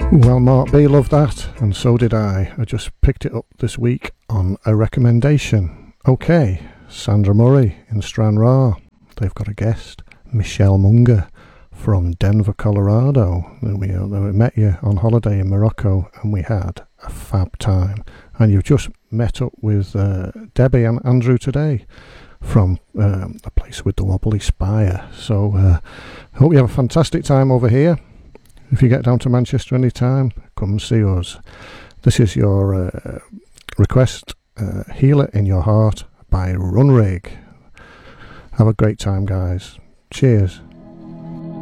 Well, Mark B loved that, and so did I. I just picked it up this week on a recommendation. Okay, Sandra Murray in Stranraer. They've got a guest, Michelle Munger from Denver, Colorado. We met you on holiday in Morocco, and we had a fab time. And you've just met up with Debbie and Andrew today from the place with the wobbly spire. So I hope you have a fantastic time over here. If you get down to Manchester any time, come and see us. This is your request, Heal It in Your Heart by Runrig. Have a great time, guys. Cheers.